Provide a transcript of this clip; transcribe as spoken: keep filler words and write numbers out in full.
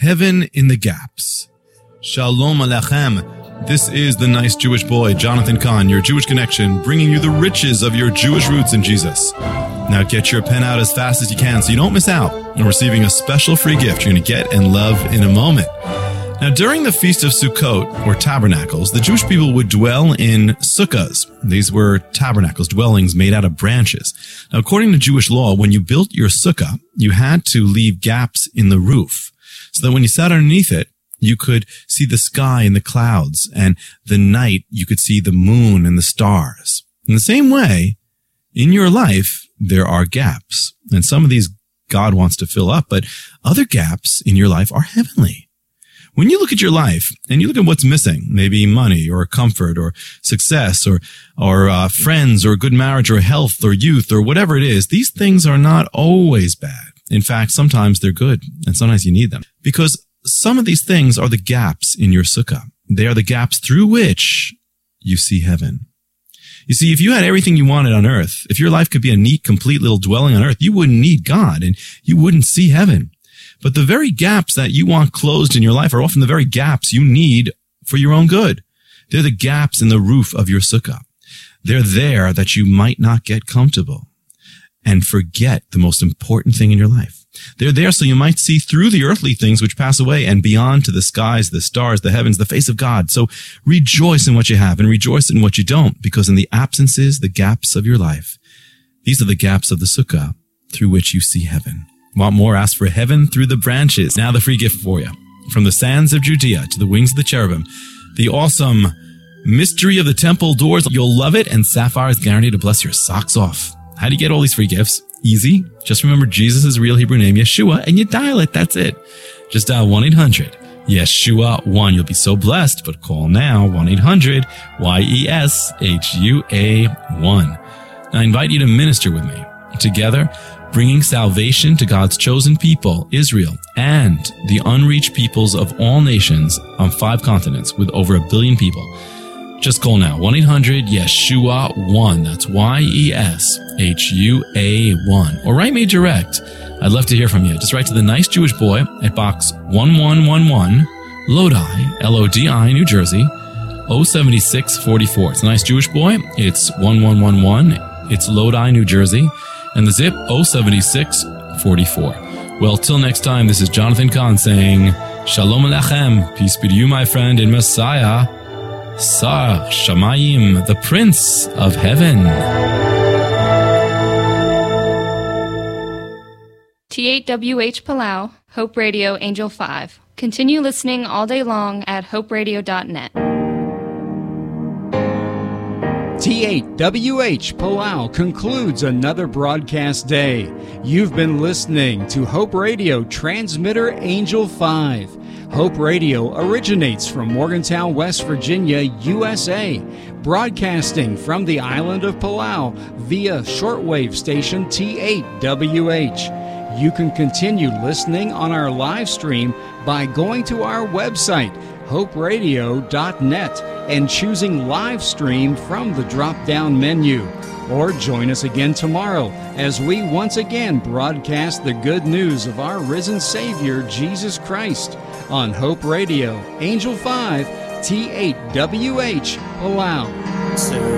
Heaven in the Gaps. Shalom Aleichem. This is the nice Jewish boy, Jonathan Cahn, your Jewish connection, bringing you the riches of your Jewish roots in Jesus. Now get your pen out as fast as you can so you don't miss out on receiving a special free gift you're going to get and love in a moment. Now, during the Feast of Sukkot, or Tabernacles, the Jewish people would dwell in sukkahs. These were tabernacles, dwellings made out of branches. Now, according to Jewish law, when you built your sukkah, you had to leave gaps in the roof so that when you sat underneath it, you could see the sky and the clouds, and the night you could see the moon and the stars. In the same way, in your life, there are gaps, and some of these God wants to fill up, but other gaps in your life are heavenly. When you look at your life and you look at what's missing, maybe money or comfort or success or or uh, friends or a good marriage or health or youth or whatever it is, these things are not always bad. In fact, sometimes they're good and sometimes you need them because some of these things are the gaps in your sukkah. They are the gaps through which you see heaven. You see, if you had everything you wanted on earth, if your life could be a neat, complete little dwelling on earth, you wouldn't need God and you wouldn't see heaven. But the very gaps that you want closed in your life are often the very gaps you need for your own good. They're the gaps in the roof of your sukkah. They're there that you might not get comfortable and forget the most important thing in your life. They're there so you might see through the earthly things which pass away and beyond to the skies, the stars, the heavens, the face of God. So rejoice in what you have and rejoice in what you don't, because in the absences, the gaps of your life, these are the gaps of the sukkah through which you see heaven. Want more? Ask for heaven through the branches. Now the free gift for you. From the sands of Judea to the wings of the cherubim, the awesome mystery of the temple doors. You'll love it, and Sapphire is guaranteed to bless your socks off. How do you get all these free gifts? Easy. Just remember Jesus' real Hebrew name, Yeshua, and you dial it. That's it. Just dial one eight hundred Yeshua one. You'll be so blessed, but call now, one eight hundred Y E S H U A one. I invite you to minister with me. Together, bringing salvation to God's chosen people, Israel, and the unreached peoples of all nations on five continents with over a billion people. Just call now, one eight hundred Yeshua one. That's Y E S H U A one. Or write me direct. I'd love to hear from you. Just write to the Nice Jewish Boy at Box one one one one, Lodi, L O D I, New Jersey, oh seven six four four. It's a Nice Jewish Boy. It's one one one one. It's Lodi, New Jersey. And the zip, oh seven six four four. Well, till next time, this is Jonathan Cahn saying, Shalom Aleichem, peace be to you, my friend, in Messiah, Sar Shamayim, the Prince of Heaven. T eight W H Palau, Hope Radio, Angel five. Continue listening all day long at hope radio dot net. T eight W H Palau concludes another broadcast day. You've been listening to Hope Radio Transmitter Angel five. Hope Radio originates from Morgantown, West Virginia, U S A, broadcasting from the island of Palau via shortwave station T eight W H. You can continue listening on our live stream by going to our website, hope radio dot net, and choosing live stream from the drop-down menu. Or join us again tomorrow as we once again broadcast the good news of our risen Savior, Jesus Christ, on Hope Radio, Angel five, T eight W H, Palau.